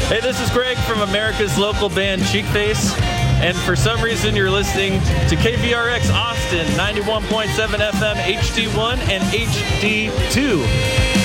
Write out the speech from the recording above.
Hey, this is Greg from America's local band Cheekface, and for some reason you're listening to KVRX Austin, 91.7 FM, HD1 and HD2.